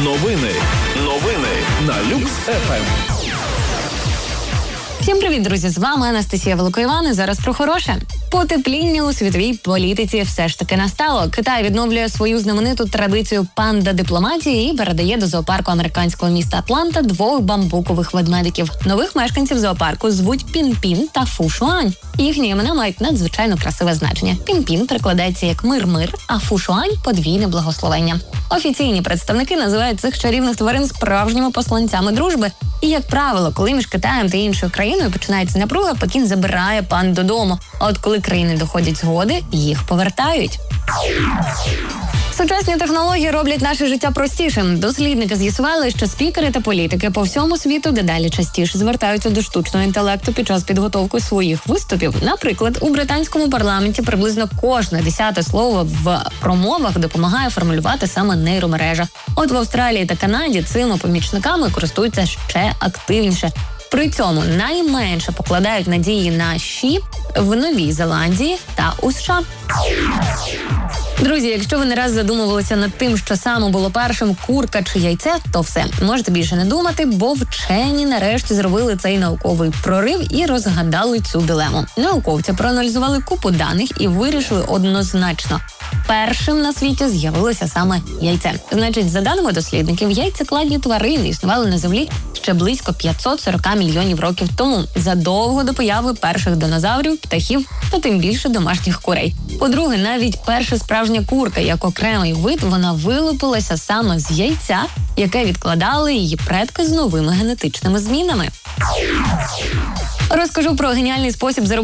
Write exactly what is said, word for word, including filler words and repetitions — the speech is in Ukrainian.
Новини. Новини на Люкс еф ем. Всім привіт, друзі! З вами Анастасія Великоїван. І зараз про хороше. Потепління у світовій політиці все ж таки настало. Китай відновлює свою знамениту традицію панда-дипломатії і передає до зоопарку американського міста Атланта двох бамбукових ведмедиків. Нових мешканців зоопарку звуть Пін-Пін та Фу-Шуань. Їхні імена мають надзвичайно красиве значення. Пін-Пін перекладається як «мир-мир», а Фу-Шуань – «подвійне благословення». Офіційні представники називають цих чарівних тварин справжніми посланцями дружби. І, як правило, коли між Китаєм та іншою країною починається напруга, Пекін забирає панд додому. А от коли країни доходять згоди, їх повертають. Сучасні технології роблять наше життя простішим. Дослідники з'ясували, що спікери та політики по всьому світу дедалі частіше звертаються до штучного інтелекту під час підготовки своїх виступів. Наприклад, у британському парламенті приблизно кожне десяте слово в промовах допомагає формулювати саме нейромережа. От в Австралії та Канаді цими помічниками користуються ще активніше. При цьому найменше покладають надії на «щі» в Новій Зеландії та у США. Друзі, якщо ви не раз задумувалися над тим, що саме було першим – курка чи яйце, то все, можете більше не думати, бо вчені нарешті зробили цей науковий прорив і розгадали цю дилему. Науковці проаналізували купу даних і вирішили однозначно – першим на світі з'явилося саме яйце. Значить, за даними дослідників, яйцекладні тварини існували на Землі ще близько п'ятсот сорок мільйонів років тому, задовго до появи перших динозаврів, птахів та тим більше домашніх курей. По-друге, навіть перша справжня курка, як окремий вид, вона вилупилася саме з яйця, яке відкладали її предки з новими генетичними змінами. Розкажу про геніальний спосіб заробити